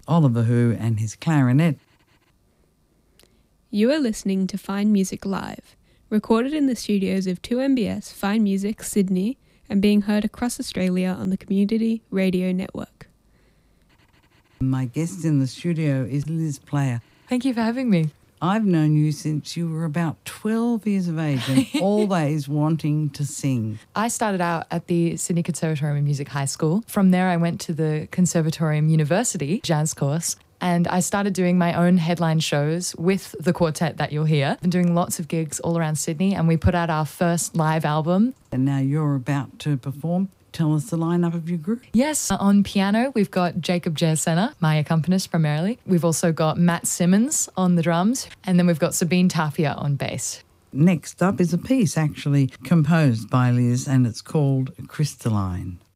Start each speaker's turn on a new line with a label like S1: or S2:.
S1: Oliver Hu and his clarinet.
S2: You are listening to Fine Music Live, recorded in the studios of 2MBS Fine Music, Sydney, and being heard across Australia on the Community Radio Network.
S1: My guest in the studio is Liz Player.
S3: Thank you for having me.
S1: I've known you since you were about 12 years of age and always wanting to sing.
S3: I started out at the Sydney Conservatorium of Music High School. From there, I went to the Conservatorium University jazz course, and I started doing my own headline shows with the quartet that you'll hear. I've been doing lots of gigs all around Sydney, and we put out our first live album.
S1: And now you're about to perform. Tell us the lineup of your group.
S3: Yes, on piano, we've got Jacob Jersenna, my accompanist primarily. We've also got Matt Simmons on the drums, and then we've got Sabine Tafia on bass.
S1: Next up is a piece actually composed by Liz, and it's called Crystalline.